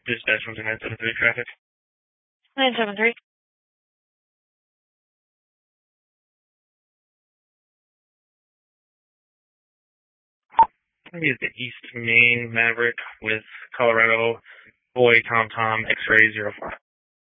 Dispatch 12973 traffic. 973. Use the East Main Maverick with Colorado Boy Tom X-Ray 04.